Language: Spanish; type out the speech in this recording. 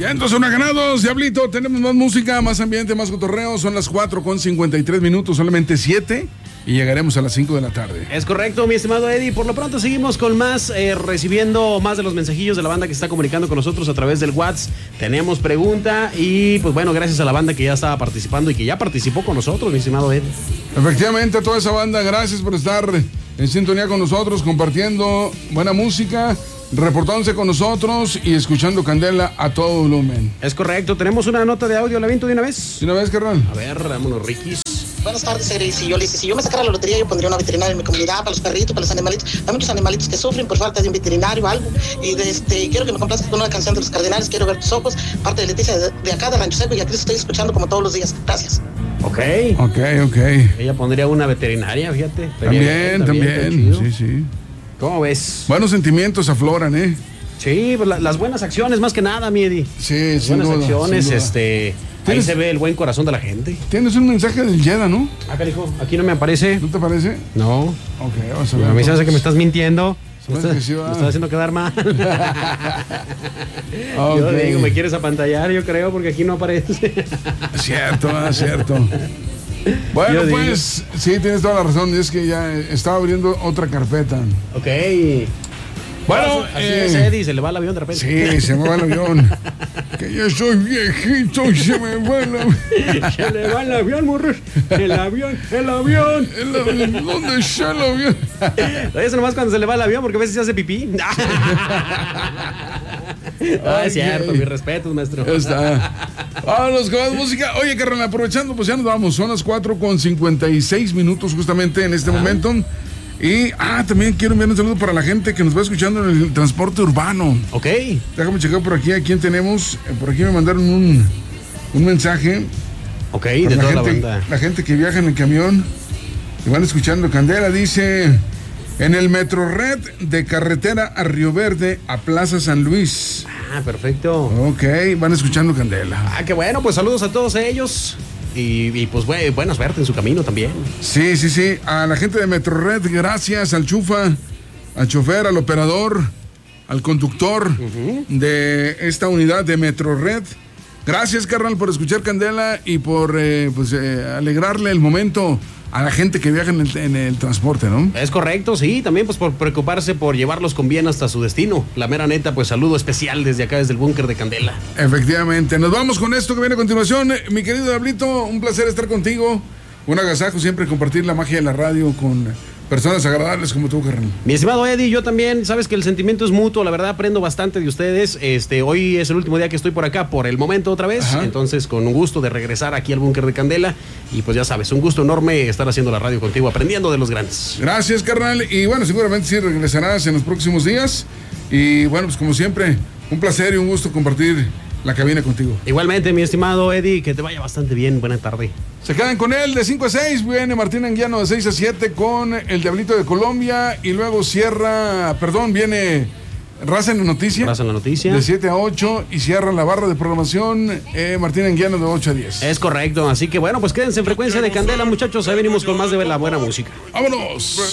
Vientos huracanados, Diablito, tenemos más música, más ambiente, más cotorreo. Son las 4:53, solamente 7 y llegaremos a las 5 de la tarde. Es correcto, mi estimado Eddie. Por lo pronto seguimos con más, recibiendo más de los mensajillos de la banda que se está comunicando con nosotros a través del WhatsApp. Tenemos pregunta y pues bueno, gracias a la banda que ya estaba participando y que ya participó con nosotros, mi estimado Eddie. Efectivamente, a toda esa banda, gracias por estar en sintonía con nosotros, compartiendo buena música, reportándose con nosotros y escuchando Candela a todo volumen. Es correcto, tenemos una nota de audio, ¿la viento de una vez? ¿De una vez, carnal? A ver, vámonos, Riquis. Buenas tardes, Eddie. Si yo me sacara la lotería, yo pondría una veterinaria en mi comunidad para los perritos, para los animalitos. Hay muchos animalitos que sufren por falta de un veterinario o algo. Y quiero que me complazcas con una canción de Los Cardenales, Quiero ver tus ojos, parte de Leticia de acá de Rancho Seco, y aquí los estoy escuchando como todos los días. Gracias. Ok. Ella pondría una veterinaria, fíjate. También. Sí. ¿Cómo ves? Buenos sentimientos afloran, ¿eh? Sí, pues las buenas acciones, más que nada, mi Eddie. Sí, las buenas acciones, ahí se ve el buen corazón de la gente. Tienes un mensaje del Yeda, ¿no? Acá, hijo, aquí no me aparece. ¿No te aparece? No. Ok, vamos a ver. A mí se hace que me estás mintiendo. Me Sí, estás haciendo quedar mal. Okay. Yo digo, me quieres apantallar, yo creo, porque aquí no aparece. Cierto. Bueno, pues, sí, tienes toda la razón. Es que ya estaba abriendo otra carpeta. Ok. Bueno, así es, Eddie, se le va el avión de repente. Sí, se me va el avión. Que yo soy viejito y se me va el avión. Se le va el avión, morros. El avión. ¿Dónde está el avión? Eso nomás cuando se le va el avión, porque a veces se hace pipí. Es cierto, mis respetos, maestro. Ya está. Vámonos con más música. Oye, carnal, aprovechando, pues ya nos vamos. Son las 4:56 justamente en este momento. Y también quiero enviar un saludo para la gente que nos va escuchando en el transporte urbano. Ok. Déjame checar por aquí a quién tenemos. Por aquí me mandaron un mensaje. Ok, de toda la banda. La gente que viaja en el camión y van escuchando Candela, dice: en el Metrored de carretera a Río Verde a Plaza San Luis. Perfecto. Ok, van escuchando Candela. Qué bueno, pues saludos a todos ellos. Y pues buena suerte en su camino también. Sí. A la gente de Metrored, gracias al Chufa, al chofer, al operador, al conductor de esta unidad de Metrored. Gracias, carnal, por escuchar Candela y por alegrarle el momento a la gente que viaja en el transporte, ¿no? Es correcto, sí, también pues por preocuparse por llevarlos con bien hasta su destino. La mera neta, pues saludo especial desde acá, desde el búnker de Candela. Efectivamente, nos vamos con esto que viene a continuación. Mi querido Diablito, un placer estar contigo. Un agasajo siempre compartir la magia de la radio con personas agradables como tú, carnal. Mi estimado Eddie, yo también, sabes que el sentimiento es mutuo, la verdad aprendo bastante de ustedes. Hoy es el último día que estoy por acá, por el momento otra vez. Ajá. Entonces, con un gusto de regresar aquí al búnker de Candela. Y pues ya sabes, un gusto enorme estar haciendo la radio contigo, aprendiendo de los grandes. Gracias, carnal. Y bueno, seguramente sí regresarás en los próximos días. Y bueno, pues como siempre, un placer y un gusto compartir la cabina contigo. Igualmente, mi estimado Eddie, que te vaya bastante bien. Buena tarde. Se quedan con él de 5 a 6. Viene Martín Anguiano de 6 a 7 con el Diablito de Colombia. Y luego viene Raza en la Noticia. De 7 a 8. Y cierra la barra de programación Martín Anguiano de 8 a 10. Es correcto. Así que bueno, pues quédense en frecuencia de Candela, muchachos. Ahí venimos con más de la buena música. ¡Vámonos!